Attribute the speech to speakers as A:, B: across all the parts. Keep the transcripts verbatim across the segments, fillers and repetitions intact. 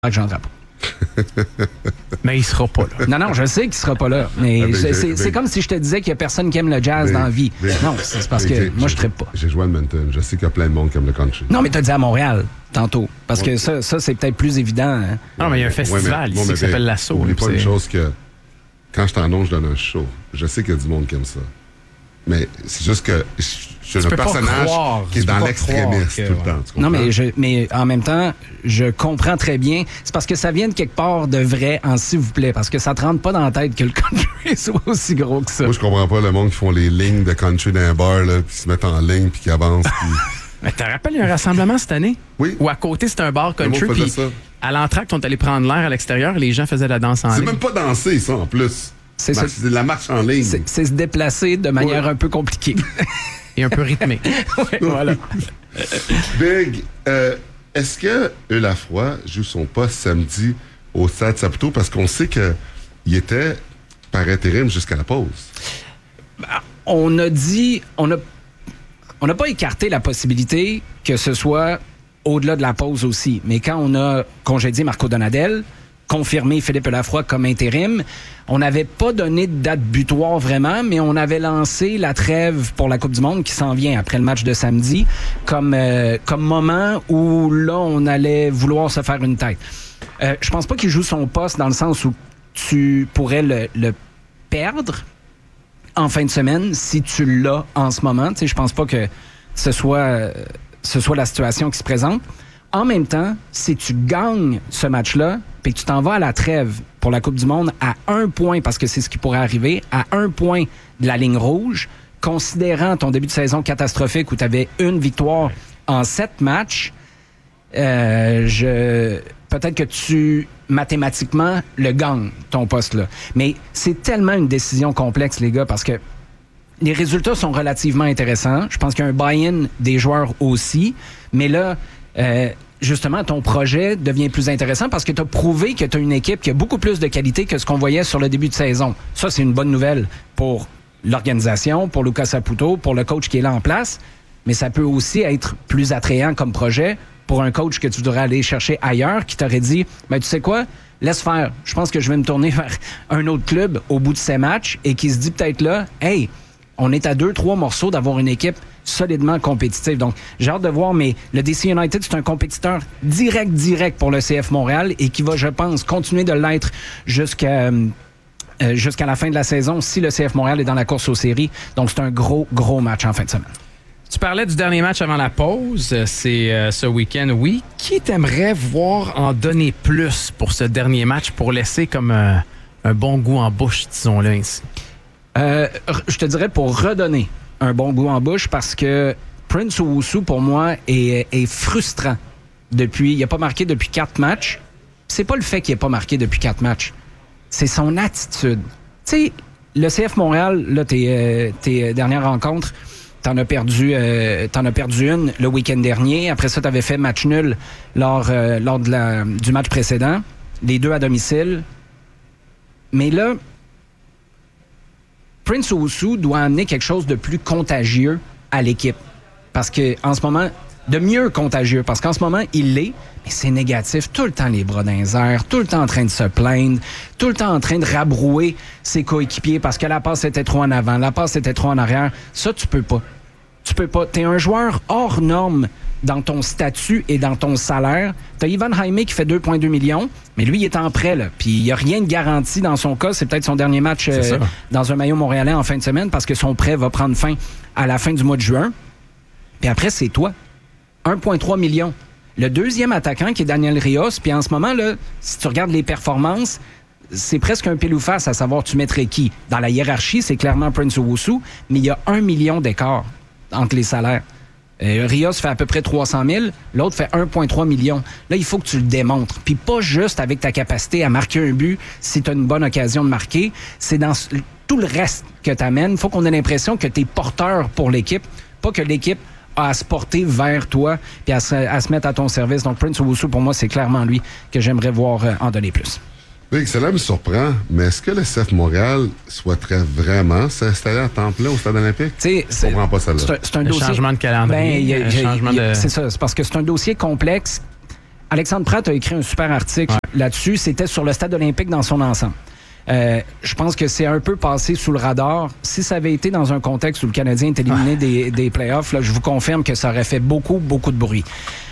A: Jean Drapeau.
B: Mais il sera pas là.
A: Non, non, je sais qu'il sera pas là. Mais,
C: Ah, mais
A: c'est,
C: j'ai-
A: c'est,
C: mais-
A: c'est comme si je te disais qu'il y a personne qui aime le jazz
C: mais-
A: dans la vie.
C: mais-
A: non, c'est parce que
C: mais j'ai-
A: moi, je
C: j'ai-
A: trippe pas.
C: J'ai joué à Edmonton. Je sais qu'il y a plein de monde qui aime le country.
A: Non, mais t'as dit à Montréal, tantôt. Parce que ça, ça c'est peut-être plus évident. Hein.
B: Non, mais il y a un festival
C: Ouais, mais-
B: ici
C: mais-
B: qui s'appelle l'Assaut.
C: Oublie
B: là,
C: pas
B: c'est-
C: une chose que quand je t'annonce, je donne un show. Je sais qu'il y a du monde qui aime ça. Mais c'est juste que je, je suis
B: peux
C: un
B: pas
C: personnage
B: croire,
C: qui est
B: tu peux
C: dans
B: pas
C: l'extrémisme
B: croire que-
C: tout le temps. Tu
A: Non,
C: comprends?
A: mais, je, mais en même temps, je comprends très bien. C'est parce que ça vient de quelque part de vrai en s'il vous plaît. Parce que ça te rentre pas dans la tête que le country soit aussi gros que ça.
C: Moi, je comprends pas le monde qui font les lignes de country dans un bar, là, puis se mettent en ligne, puis qui avancent. Puis...
B: Mais te rappelles, il y a un rassemblement cette année?
C: Oui.
B: Où à côté, c'était un bar
C: Le monde
B: country.
C: faisait
B: Puis
C: ça.
B: à l'entracte, on est allé prendre l'air à l'extérieur et les gens faisaient la danse en
C: C'est
B: ligne.
C: même pas danser, ça, en plus.
A: C'est
C: Mar-
A: ça.
C: C'est de la marche en ligne.
A: C'est, c'est se déplacer de manière
C: Ouais.
A: un peu compliquée.
B: Et un peu rythmé.
A: Ouais, voilà.
C: Big, euh, est-ce que Eulafroy joue son poste samedi au Stade Saputo? Parce qu'on sait qu'il était par intérim jusqu'à la pause.
A: On a dit, on a, on n'a pas écarté la possibilité que ce soit au-delà de la pause aussi. Mais quand on a congédié Marco Donadel, confirmé Philippe Eulafroy comme intérim, on n'avait pas donné de date butoir vraiment, mais on avait lancé la trêve pour la Coupe du Monde qui s'en vient après le match de samedi comme, euh, comme moment où là, on allait vouloir se faire une tête. Euh, je pense pas qu'il joue son poste dans le sens où tu pourrais le, le perdre en fin de semaine si tu l'as en ce moment. Tu sais, je pense pas que ce soit, euh, ce soit la situation qui se présente. En même temps, si tu gagnes ce match-là, puis que tu t'en vas à la trêve pour la Coupe du Monde à un point, parce que c'est ce qui pourrait arriver, à un point de la ligne rouge, considérant ton début de saison catastrophique où tu avais une victoire en sept matchs, euh, je peut-être que tu, mathématiquement, le gagnes, ton poste-là. Mais c'est tellement une décision complexe, les gars, parce que les résultats sont relativement intéressants. Je pense qu'il y a un buy-in des joueurs aussi. Mais là, euh, justement, ton projet devient plus intéressant parce que tu as prouvé que tu as une équipe qui a beaucoup plus de qualité que ce qu'on voyait sur le début de saison. Ça, c'est une bonne nouvelle pour l'organisation, pour Lucas Saputo, pour le coach qui est là en place. Mais ça peut aussi être plus attrayant comme projet pour un coach que tu devrais aller chercher ailleurs, qui t'aurait dit, ben, tu sais quoi, laisse faire. Je pense que je vais me tourner vers un autre club au bout de ces matchs et qui se dit peut-être là, hey, on est à deux, trois morceaux d'avoir une équipe solidement compétitive. Donc, j'ai hâte de voir, mais le D C United, c'est un compétiteur direct, direct pour le C F Montréal et qui va, je pense, continuer de l'être jusqu'à... Euh, jusqu'à la fin de la saison si le C F Montréal est dans la course aux séries. Donc, c'est un gros, gros match en fin de semaine.
B: Tu parlais du dernier match avant la pause. C'est euh, ce week-end, oui. Qui t'aimerait voir en donner plus pour ce dernier match pour laisser comme euh, un bon goût en bouche, disons-le ainsi?
A: Euh, je te dirais pour redonner un bon goût en bouche parce que Prince Owusu, pour moi, est, est frustrant. Depuis, il n'a pas marqué depuis quatre matchs. C'est pas le fait qu'il n'ait pas marqué depuis quatre matchs. C'est son attitude. Tu sais, le C F Montréal, là, tes, euh, tes dernières rencontres, t'en as perdu, euh, t'en as perdu une le week-end dernier. Après ça, t'avais fait match nul lors, euh, lors de la, du match précédent. Les deux à domicile. Mais là, Prince Owusu doit amener quelque chose de plus contagieux à l'équipe. Parce que en ce moment, de mieux contagieux, parce qu'en ce moment, il l'est, mais c'est négatif. Tout le temps les bras dans les airs, tout le temps en train de se plaindre, tout le temps en train de rabrouer ses coéquipiers parce que la passe était trop en avant, la passe était trop en arrière. Ça, tu peux pas. Tu peux pas. T'es un joueur hors norme dans ton statut et dans ton salaire. T'as Ivan Jaime qui fait deux virgule deux millions, mais lui, il est en prêt, là. Puis il n'y a rien de garanti dans son cas. C'est peut-être son dernier match euh, dans un maillot montréalais en fin de semaine parce que son prêt va prendre fin à la fin du mois de juin. Puis après, c'est toi. un virgule trois millions. Le deuxième attaquant, qui est Daniel Rios, puis en ce moment, là, si tu regardes les performances, c'est presque un pile ou face à savoir tu mettrais qui. Dans la hiérarchie, c'est clairement Prince Owusu, mais il y a un million d'écart entre les salaires. Euh, Rios fait à peu près trois cent mille, l'autre fait un virgule trois million. Là, il faut que tu le démontres. Puis pas juste avec ta capacité à marquer un but si tu as une bonne occasion de marquer. C'est dans tout le reste que tu amènes. Il faut qu'on ait l'impression que tu es porteur pour l'équipe, pas que l'équipe à se porter vers toi puis à se, à se mettre à ton service. Donc, Prince Owusu, pour moi, c'est clairement lui que j'aimerais voir euh, en donner plus.
C: Oui, cela me surprend, mais est-ce que le C F Montréal souhaiterait vraiment s'installer à temps plein au Stade olympique?
A: T'sais,
C: Je comprends pas celle-là.
A: C'est un, c'est un
B: Le
A: dossier...
B: changement de calendrier,
A: Ben, y a,
B: le
A: y a,
B: changement
A: y a,
B: de...
A: C'est ça, c'est parce que c'est un dossier complexe. Alexandre Pratt a écrit un super article ouais. là-dessus. C'était sur le stade olympique dans son ensemble. Euh, je pense que c'est un peu passé sous le radar. Si ça avait été dans un contexte où le Canadien est éliminé ouais. des, des playoffs, là, je vous confirme que ça aurait fait beaucoup, beaucoup de bruit.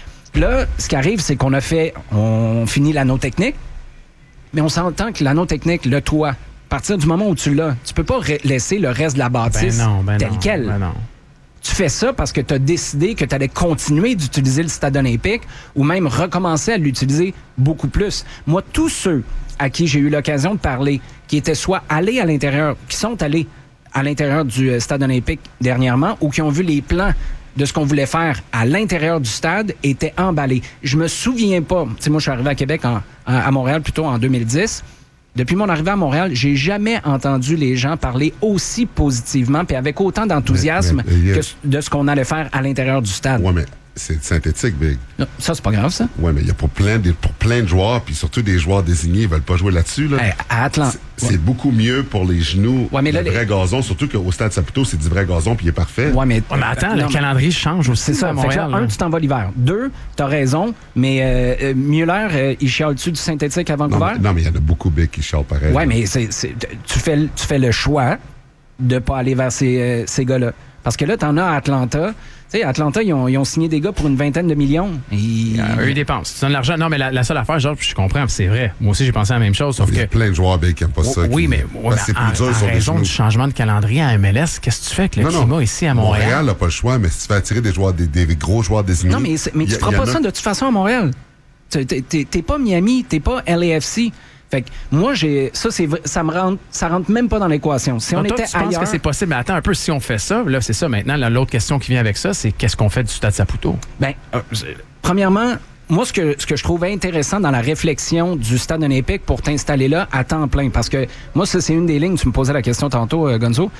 A: Là, ce qui arrive, c'est qu'on a fait, on finit l'anneau technique, mais on s'entend que l'anneau technique, le toit, à partir du moment où tu l'as, tu peux pas re- laisser le reste de la bâtisse
B: ben non, ben
A: tel
B: non,
A: quel.
B: Ben non.
A: Tu fais ça parce que tu as décidé que tu allais continuer d'utiliser le stade olympique ou même recommencer à l'utiliser beaucoup plus. Moi, tous ceux à qui j'ai eu l'occasion de parler, qui étaient soit allés à l'intérieur, qui sont allés à l'intérieur du stade olympique dernièrement ou qui ont vu les plans de ce qu'on voulait faire à l'intérieur du stade, étaient emballés. Je me souviens pas, tu sais, moi je suis arrivé à Québec, en, à Montréal plutôt en deux mille dix. Depuis mon arrivée à Montréal, j'ai jamais entendu les gens parler aussi positivement puis avec autant d'enthousiasme mais, mais, que de ce qu'on allait faire à l'intérieur du stade.
C: Ouais, mais c'est synthétique, Big.
A: Non, ça, c'est pas grave, ça.
C: Oui, mais il y a pour plein, de, pour plein de joueurs, puis surtout des joueurs désignés, ils veulent pas jouer là-dessus. Là.
A: Hey, à Atlanta.
C: C'est, c'est ouais. beaucoup mieux pour les genoux,
A: ouais, mais là,
C: le vrai
A: les...
C: gazon, surtout qu'au Stade Saputo, c'est du vrai gazon, puis il est parfait.
A: Oui, mais,
B: ouais, mais attends, non, le calendrier change aussi.
A: C'est ça.
B: À Montréal,
A: fait que là, un, tu t'en vas l'hiver. Deux, t'as raison, mais euh, Mueller, euh, il chiale-tu du synthétique à Vancouver?
C: Non, mais il y en a beaucoup, Big, qui chialent pareil.
A: Oui, mais c'est, c'est, tu, fais, tu fais le choix de pas aller vers ces, euh, ces gars-là. Parce que là, t'en as à Atlanta. Tu sais, Atlanta, ils ont, ils ont signé des gars pour une vingtaine de millions. Et...
B: Euh, eux, ils dépensent. Tu donnes l'argent. Non, mais la, la seule affaire, Georges, je comprends, c'est vrai. Moi aussi, j'ai pensé à la même chose. Sauf
C: il y a
B: que...
C: plein de joueurs ben, qui n'aiment pas ça.
B: Oui,
C: qui...
B: mais, ouais, mais
C: c'est plus
B: en,
C: dur
B: en
C: sur
B: raison
C: les
B: du changement de calendrier à M L S, qu'est-ce que tu fais avec le
C: non,
B: climat
C: non.
B: ici à Montréal?
C: Montréal n'a pas le choix, mais si tu fais attirer des joueurs, des, des gros joueurs désignés...
A: Non, mais, mais tu ne feras pas ça a... de toute façon à Montréal. T'es, t'es, t'es pas Miami, t'es pas L A F C. Fait que moi, j'ai ça, c'est ça me rentre, ça rentre même pas dans l'équation. Si
B: Donc,
A: on
B: toi,
A: était
B: tu penses
A: ailleurs,
B: que c'est possible. Mais attends un peu, si on fait ça, là, c'est ça maintenant. Là, l'autre question qui vient avec ça, c'est qu'est-ce qu'on fait du Stade Saputo?
A: Ben, euh, premièrement, moi, ce que ce que je trouvais intéressant dans la réflexion du Stade olympique pour t'installer là à temps plein, parce que moi, ça, c'est une des lignes. Tu me posais la question tantôt, euh, Gonzo.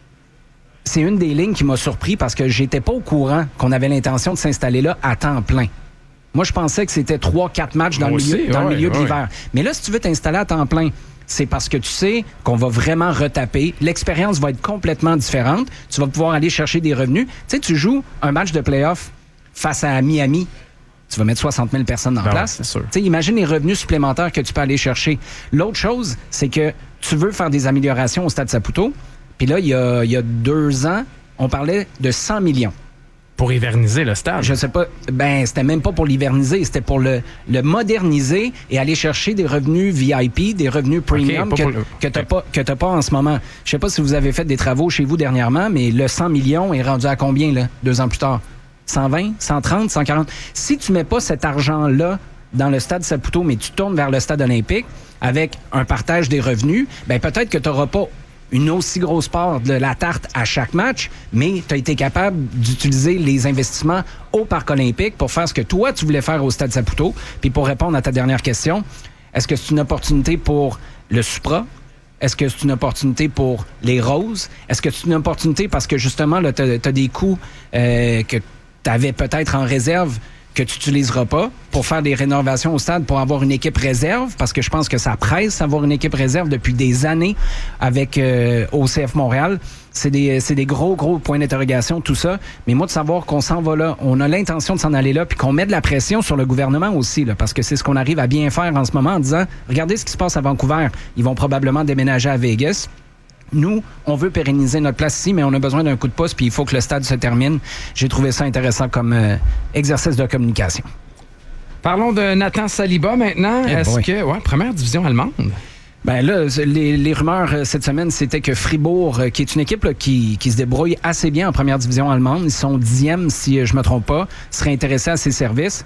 A: C'est une des lignes qui m'a surpris parce que j'étais pas au courant qu'on avait l'intention de s'installer là à temps plein. Moi, je pensais que c'était trois quatre matchs dans, le milieu, aussi, dans ouais, le milieu de ouais. l'hiver. Mais là, si tu veux t'installer à temps plein, c'est parce que tu sais qu'on va vraiment retaper. L'expérience va être complètement différente. Tu vas pouvoir aller chercher des revenus. Tu sais, tu joues un match de play-off face à Miami. Tu vas mettre soixante mille personnes en ben place.
B: Ouais,
A: tu sais, imagine les revenus supplémentaires que tu peux aller chercher. L'autre chose, c'est que tu veux faire des améliorations au Stade Saputo. Puis là, il y a, il y a deux ans, on parlait de cent millions.
B: Pour hiverniser le stade?
A: Je sais pas. Ben, c'était même pas pour l'hiverniser, c'était pour le, le moderniser et aller chercher des revenus V I P, des revenus premium okay, que, le... que t'as okay. pas, que t'as pas en ce moment. Je sais pas si vous avez fait des travaux chez vous dernièrement, mais le cent millions est rendu à combien, là, deux ans plus tard? cent vingt, cent trente, cent quarante. Si tu mets pas cet argent-là dans le Stade Saputo, mais tu tournes vers le Stade olympique avec un partage des revenus, ben, peut-être que t'auras pas une aussi grosse part de la tarte à chaque match, mais tu as été capable d'utiliser les investissements au Parc olympique pour faire ce que toi, tu voulais faire au Stade Saputo. Puis pour répondre à ta dernière question, est-ce que c'est une opportunité pour le Supra? Est-ce que c'est une opportunité pour les Roses? Est-ce que c'est une opportunité parce que justement, tu as des coûts euh, que tu avais peut-être en réserve que tu n'utiliseras pas pour faire des rénovations au stade, pour avoir une équipe réserve, parce que je pense que ça presse d'avoir une équipe réserve depuis des années avec euh, O C F Montréal. C'est des, c'est des gros, gros points d'interrogation, tout ça. Mais moi, de savoir qu'on s'en va là, on a l'intention de s'en aller là, puis qu'on met de la pression sur le gouvernement aussi, là, parce que c'est ce qu'on arrive à bien faire en ce moment en disant, regardez ce qui se passe à Vancouver. Ils vont probablement déménager à Vegas. Nous, on veut pérenniser notre place ici, mais on a besoin d'un coup de pouce, puis il faut que le stade se termine. J'ai trouvé ça intéressant comme euh, exercice de communication.
B: Parlons de Nathan Saliba maintenant. Eh Est-ce boy. que, ouais, première division allemande?
A: Ben là, les, les rumeurs euh, cette semaine, c'était que Fribourg, euh, qui est une équipe là, qui, qui se débrouille assez bien en première division allemande, ils sont dixièmes, si euh, je me trompe pas, serait intéressé à ses services.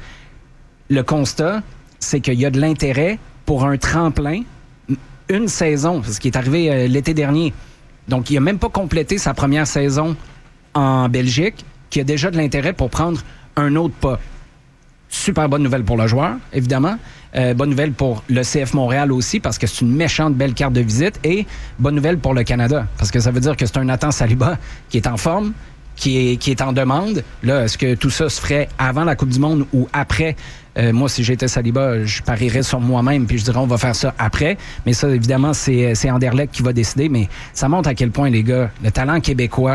A: Le constat, c'est qu'il y a de l'intérêt pour un tremplin. Une saison, ce qui est arrivé euh, l'été dernier. Donc, il n'a même pas complété sa première saison en Belgique, qui a déjà de l'intérêt pour prendre un autre pas. Super bonne nouvelle pour le joueur, évidemment. Euh, bonne nouvelle pour le C F Montréal aussi, parce que c'est une méchante belle carte de visite. Et bonne nouvelle pour le Canada, parce que ça veut dire que c'est un Nathan Saliba qui est en forme, qui est, qui est en demande. Là, est-ce que tout ça se ferait avant la Coupe du Monde ou après? Euh, moi, si j'étais Saliba, je parierais sur moi-même puis je dirais on va faire ça après. Mais ça, évidemment, c'est, c'est Anderlecht qui va décider. Mais ça montre à quel point, les gars, le talent québécois,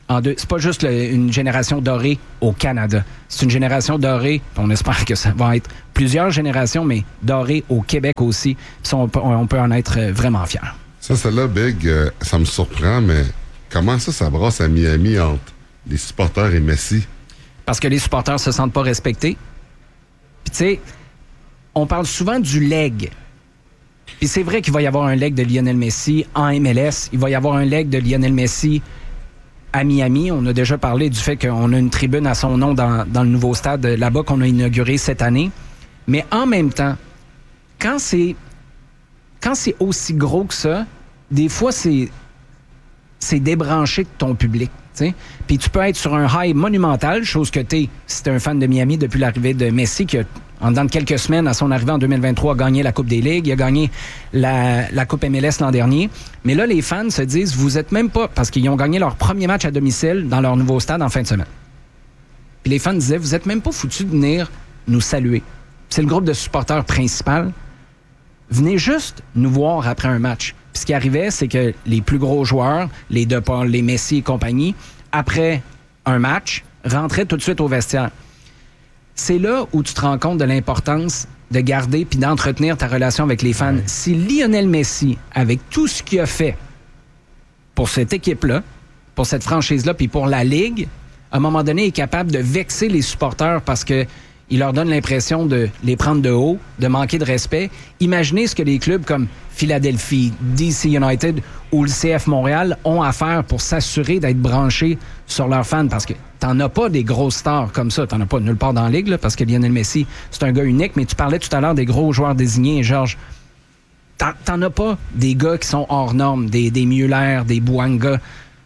A: en deux. C'est pas juste le, une génération dorée au Canada. C'est une génération dorée, on espère que ça va être plusieurs générations, mais dorée au Québec aussi. Ça, on, peut, on peut en être vraiment fiers.
C: Ça, celle-là, Big, euh, ça me surprend, mais comment ça, ça brasse à Miami entre les supporters et Messi?
A: Parce que les supporters se sentent pas respectés. Puis tu sais, on parle souvent du leg. Puis c'est vrai qu'il va y avoir un leg de Lionel Messi en M L S. Il va y avoir un leg de Lionel Messi à Miami. On a déjà parlé du fait qu'on a une tribune à son nom dans, dans le nouveau stade là-bas qu'on a inauguré cette année. Mais en même temps, quand c'est quand c'est aussi gros que ça, des fois, c'est, c'est débranché de ton public. T'sais. Puis tu peux être sur un high monumental, chose que t'es si t'es un fan de Miami depuis l'arrivée de Messi, qui a, en dedans de quelques semaines, à son arrivée en deux mille vingt-trois, a gagné la Coupe des Ligues, il a gagné la, la Coupe M L S l'an dernier. Mais là, les fans se disent, vous êtes même pas, parce qu'ils ont gagné leur premier match à domicile dans leur nouveau stade en fin de semaine. Puis les fans disaient, vous êtes même pas foutus de venir nous saluer. C'est le groupe de supporters principal. Venez juste nous voir après un match. Puis ce qui arrivait, c'est que les plus gros joueurs, les De Paul, les Messi et compagnie, après un match, rentraient tout de suite au vestiaire. C'est là où tu te rends compte de l'importance de garder puis d'entretenir ta relation avec les fans. Ouais. Si Lionel Messi, avec tout ce qu'il a fait pour cette équipe-là, pour cette franchise-là, puis pour la Ligue, à un moment donné, est capable de vexer les supporters parce que il leur donne l'impression de les prendre de haut, de manquer de respect. Imaginez ce que les clubs comme Philadelphie, D C United ou le C F Montréal ont à faire pour s'assurer d'être branchés sur leurs fans. Parce que t'en as pas des grosses stars comme ça. T'en as pas nulle part dans la Ligue, là, parce que Lionel Messi, c'est un gars unique. Mais tu parlais tout à l'heure des gros joueurs désignés, Georges. T'en, t'en as pas des gars qui sont hors normes, des, des Mueller, des Bouanga.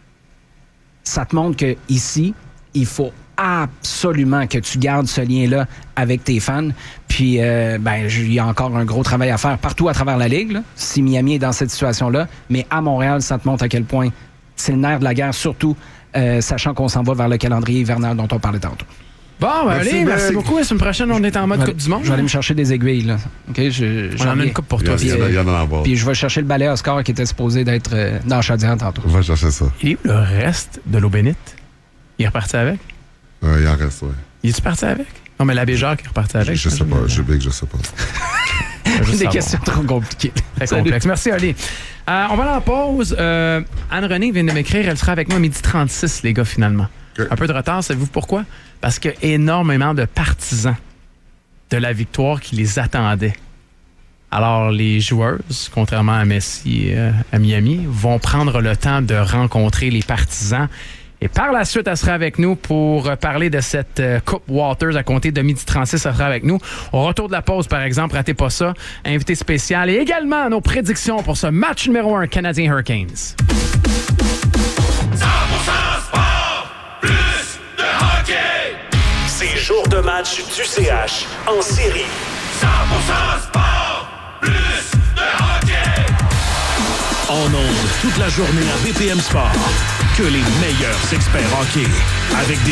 A: Ça te montre que ici, il faut absolument que tu gardes ce lien-là avec tes fans. Puis, euh, ben, il y a encore un gros travail à faire partout à travers la Ligue, là, si Miami est dans cette situation-là. Mais à Montréal, ça te montre à quel point c'est le nerf de la guerre, surtout euh, sachant qu'on s'en va vers le calendrier hivernal dont on parlait tantôt.
B: Bon, ben merci, allez, merci beaucoup. La semaine prochaine, on est en mode Coupe du Monde.
A: Je vais aller me chercher des aiguilles, là. OK? Je,
B: on en a une coupe pour toi.
C: Il y en a, il y en a en bas.
A: Puis je vais chercher le balai à Oscar qui était supposé d'être euh, dans Chaudière tantôt.
C: On va chercher ça.
B: Et le reste de l'eau bénite, il est reparti avec?
C: Euh, il en reste, oui.
B: Il est-tu parti avec? Non, mais l'abbé Jacques est reparti avec.
C: Je, je sais pas. Je sais je sais pas.
A: Des savoir. Questions trop compliquées.
B: Très complexe. Merci, Ali. Euh, on va aller en pause. Euh, Anne-Renée vient de m'écrire. Elle sera avec moi à midi trente-six, les gars, finalement. Okay. Un peu de retard, savez-vous pourquoi? Parce qu'il y a énormément de partisans de la victoire qui les attendaient. Alors, les joueuses, contrairement à Messi euh, à Miami, vont prendre le temps de rencontrer les partisans. Et par la suite, elle sera avec nous pour parler de cette euh, Coupe Waters à compter de midi trente-six. Elle sera avec nous. Au retour de la pause, par exemple, ratez pas ça. Invité spécial et également nos prédictions pour ce match numéro un Canadien Hurricanes.
D: cent pour cent sport, plus de hockey.
E: C'est jour de match du C H en série.
D: cent pour cent sport, plus de hockey.
E: En ondes toute la journée à B P M Sport. Que les meilleurs experts hockey. Avec des